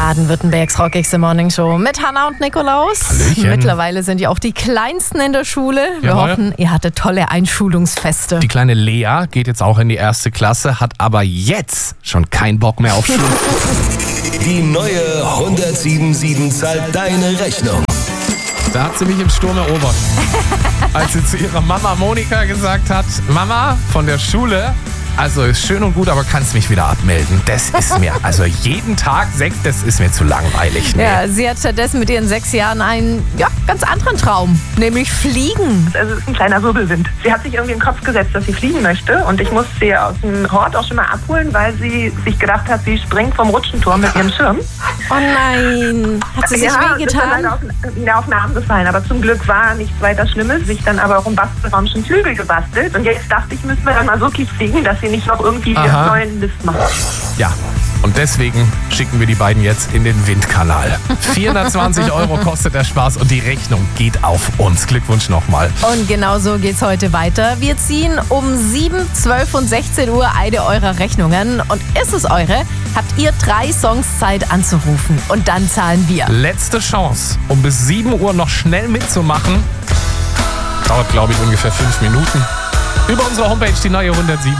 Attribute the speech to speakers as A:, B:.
A: Baden-Württembergs Rockigste Morning Show mit Hanna und Nikolaus.
B: Hallöchen.
A: Mittlerweile sind ja auch die Kleinsten in der Schule. Wir
B: Jawohl.
A: hoffen, ihr hattet tolle Einschulungsfeste.
B: Die kleine Lea geht jetzt auch in die 1. Klasse, hat aber jetzt schon keinen Bock mehr auf Schule.
C: Die neue 177 zahlt deine Rechnung.
B: Da hat sie mich im Sturm erobert. Als sie zu ihrer Mama Monika gesagt hat, Mama, von der Schule, also ist schön und gut, aber kannst mich wieder abmelden. Das ist mir, also jeden Tag 6, das ist mir zu langweilig. Nee.
A: Ja, sie hat stattdessen mit ihren 6 Jahren einen ganz anderen Traum, nämlich fliegen.
D: Also es ist ein kleiner Wirbelwind. Sie hat sich irgendwie in den Kopf gesetzt, dass sie fliegen möchte. Und ich musste sie aus dem Hort auch schon mal abholen, weil sie sich gedacht hat, sie springt vom Rutschenturm mit ihrem Schirm.
A: Oh nein, hat sie sich
D: Ist dann
A: wehgetan?
D: leider wieder auf den Arm gefallen. Aber zum Glück war nichts weiter Schlimmes. Sich dann aber auch im Bastelraum schon Flügel gebastelt. Und jetzt dachte ich, müssen wir dann mal wirklich fliegen, dass sie nicht noch irgendwie
B: Aha.
D: neuen Mist macht.
B: Ja, und deswegen schicken wir die beiden jetzt in den Windkanal. 420 € kostet der Spaß und die Rechnung geht auf uns. Glückwunsch nochmal.
A: Und genau so geht's heute weiter. Wir ziehen um 7, 12 und 16 Uhr eine eurer Rechnungen. Und ist es eure, habt ihr 3 Songs Zeit anzurufen. Und dann zahlen wir.
B: Letzte Chance, um bis 7 Uhr noch schnell mitzumachen. Dauert, glaube ich, ungefähr 5 Minuten. Über unsere Homepage die neue 107.